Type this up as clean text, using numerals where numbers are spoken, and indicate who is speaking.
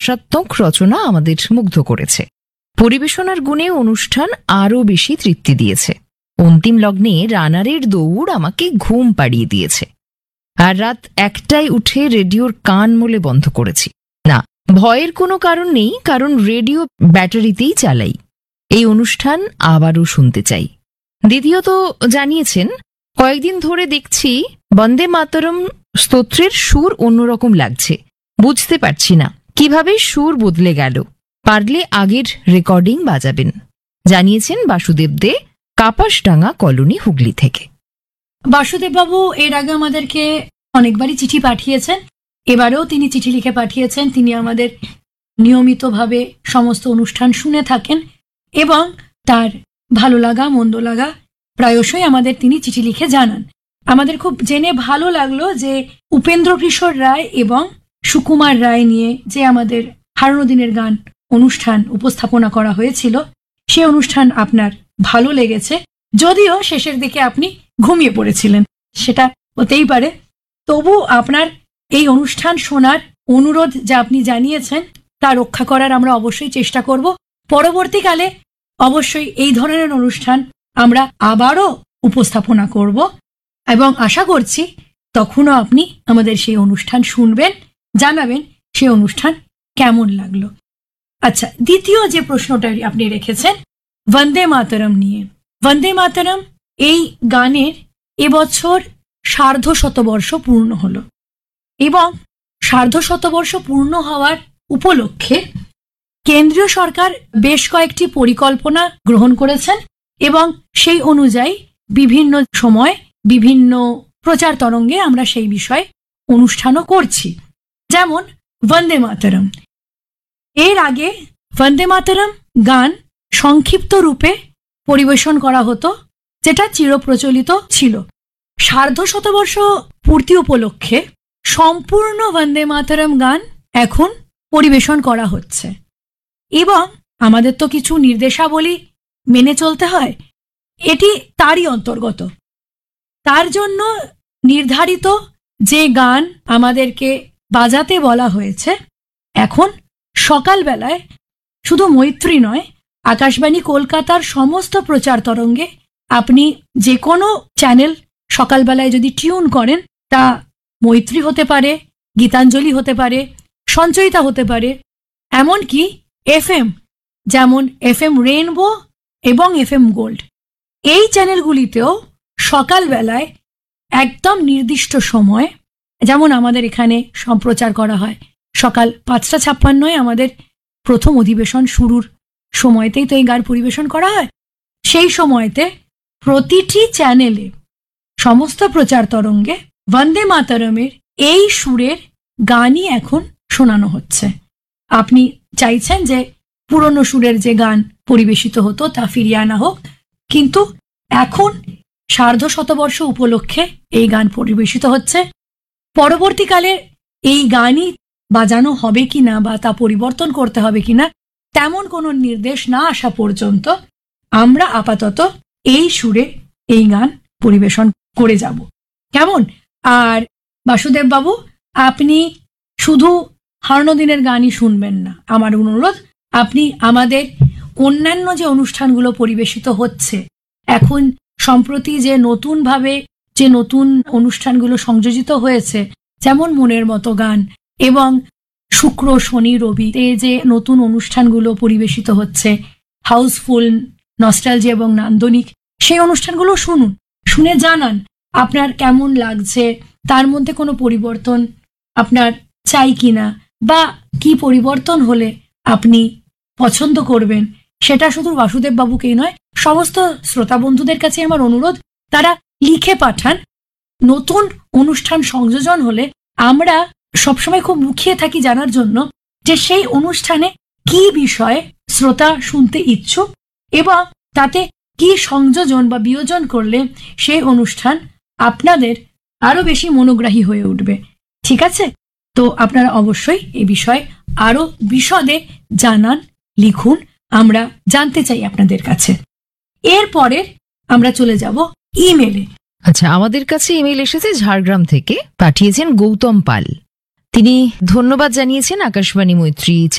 Speaker 1: রসাত্মক রচনা আমাদের মুগ্ধ করেছে। পরিবেশনার গুণে অনুষ্ঠান আরও বেশি তৃপ্তি দিয়েছে। অন্তিম লগ্নে রানারের দৌড় আমাকে ঘুম পাড়িয়ে দিয়েছে। আর রাত 1টায় উঠে রেডিওর কান মলে বন্ধ করেছি। না, ভয়ের কোনো কারণ নেই, কারণ রেডিও ব্যাটারিতেই চালাই। এই অনুষ্ঠান আবারও শুনতে চাই। দ্বিতীয়ত জানিয়েছেন, কয়েকদিন ধরে দেখছি বন্দে মাতরম স্তোত্রের সুর অন্যরকম লাগছে। বুঝতে পারছি না কিভাবে সুর বদলে গেল। পারলে আগের রেকর্ডিং বাজাবেন। জানিয়েছেন বাসুদেব দে, কাপাসডাঙ্গা কলোনি, হুগলি থেকে।
Speaker 2: বাসুদেববাবু এর আগে আমাদেরকে অনেকবারই চিঠি পাঠিয়েছেন। এবারেও তিনি চিঠি লিখে পাঠিয়েছেন। তিনি আমাদের নিয়মিতভাবে সমস্ত অনুষ্ঠান শুনে থাকেন এবং তার ভালো লাগা মন্দ লাগা প্রায়শই আমাদের তিনি চিঠি লিখে জানান। আমাদের খুব জেনে ভালো লাগলো যে উপেন্দ্র কিশোর রায় এবং সুকুমার রায় নিয়ে যে আমাদের হারানো দিনের গান অনুষ্ঠান উপস্থাপনা করা হয়েছিল, সে অনুষ্ঠান আপনার ভালো লেগেছে, যদিও শেষের দিকে আপনি ঘুমিয়ে পড়েছিলেন, সেটা হতেই পারে। তবু আপনার এই অনুষ্ঠান শোনার অনুরোধ যা আপনি জানিয়েছেন তা রক্ষা করার আমরা অবশ্যই চেষ্টা করব। পরবর্তীকালে অবশ্যই এই ধরনের অনুষ্ঠান আমরা আবারও উপস্থাপনা করব এবং আশা করছি তখনও আপনি আমাদের সেই অনুষ্ঠান শুনবেন, জানাবেন সেই অনুষ্ঠান কেমন লাগলো। আচ্ছা, দ্বিতীয় যে প্রশ্নটা আপনি রেখেছেন বন্দে মাতরম নিয়ে। বন্দে মাতরম এই গানের এবছর ১৫০ পূর্ণ হলো এবং ১৫০ পূর্ণ হওয়ার উপলক্ষে কেন্দ্রীয় সরকার বেশ কয়েকটি পরিকল্পনা গ্রহণ করেছেন এবং সেই অনুযায়ী বিভিন্ন সময় বিভিন্ন প্রচার তরঙ্গে আমরা সেই বিষয়ে অনুষ্ঠানও করছি। যেমন বন্দে মাতরম, এর আগে বন্দে মাতরম গান সংক্ষিপ্ত রূপে পরিবেশন করা হতো, যেটা চিরপ্রচলিত ছিল। ১৫০ পূর্তি উপলক্ষে সম্পূর্ণ বন্দে মাতরম গান এখন পরিবেশন করা হচ্ছে এবং আমাদের তো কিছু নির্দেশাবলী মেনে চলতে হয়, এটি তারই অন্তর্গত। তার জন্য নির্ধারিত যে গান আমাদেরকে বাজাতে বলা হয়েছে, এখন সকালবেলায় শুধু মৈত্রী নয়, আকাশবাণী কলকাতার সমস্ত প্রচার তরঙ্গে আপনি যে কোনো চ্যানেল সকালবেলায় যদি টিউন করেন, তা মৈত্রী হতে পারে, গীতাঞ্জলি হতে পারে, সঞ্চয়িতা হতে পারে, এমনকি FM যেমন FM রেইনবো এবং FM গোল্ড, এই চ্যানেলগুলিতেও সকালবেলায় একদম নির্দিষ্ট সময়, যেমন আমাদের এখানে সম্প্রচার করা হয় সকাল ৫টা ৫৬ আমাদের প্রথম অধিবেশন শুরুর সময়তেই তো এই গান পরিবেশন করা হয়। সেই সময়তে প্রতিটি চ্যানেলে সমস্ত প্রচার তরঙ্গে বন্দে মাতরমের এই সুরের গানই এখন শোনানো হচ্ছে। আপনি চাইছেন যে পুরনো সুরের যে গান পরিবেশিত হতো তা ফিরিয়ে আনা হোক, কিন্তু এখন ১৫০ উপলক্ষে এই গান পরিবেশিত হচ্ছে। পরবর্তীকালে এই গানই বাজানো হবে কিনা বা তা পরিবর্তন করতে হবে কিনা তেমন কোনো নির্দেশ না আসা পর্যন্ত আমরা আপাতত এই সুরে এই গান পরিবেশন করে যাব, কেমন? আর বাসুদেব বাবু, আপনি শুধু হারানো দিনের গানই শুনবেন না, আমার অনুরোধ আপনি আমাদের অন্যান্য যে অনুষ্ঠানগুলো পরিবেশিত হচ্ছে, এখন সম্প্রতি যে নতুনভাবে যে নতুন অনুষ্ঠানগুলো সংযোজিত হয়েছে, যেমন মনের মতো গান এবং শুক্র শনি রবিতে যে নতুন অনুষ্ঠানগুলো পরিবেশিত হচ্ছে, হাউসফুল, নস্টালজি এবং নান্দনিক, সেই অনুষ্ঠানগুলো শুনুন, শুনে জানান আপনার কেমন লাগছে, তার মধ্যে কোনো পরিবর্তন আপনার চাই কিনা বা কি পরিবর্তন হলে আপনি পছন্দ করবেন। সেটা শুধু বাসুদেব বাবুকেই নয়, সমস্ত শ্রোতা বন্ধুদের কাছে আমার অনুরোধ, তারা লিখে পাঠান। নতুন অনুষ্ঠান সংযোজন হলে আমরা সবসময় খুব মুখিয়ে থাকি জানার জন্য যে সেই অনুষ্ঠানে কি বিষয়ে শ্রোতা শুনতে ইচ্ছুক এবং তাতে কি সংযোজন বা বিয়োজন করলে সেই অনুষ্ঠান আপনাদের আরো বেশি মনোগ্রাহী হয়ে উঠবে। ঠিক আছে? তো আপনারা অবশ্যই এই বিষয়ে আরো বিশদে জানান, লিখুন, আমরা জানতে চাই আপনাদের কাছে। এরপরে আমরা চলে যাব ইমেলে।
Speaker 1: আচ্ছা, আমাদের কাছে ইমেল এসেছে ঝাড়গ্রাম থেকে, পাঠিয়েছেন গৌতম পাল। তিনি ধন্যবাদ জানিয়েছেন আকাশবাণী মৈত্রী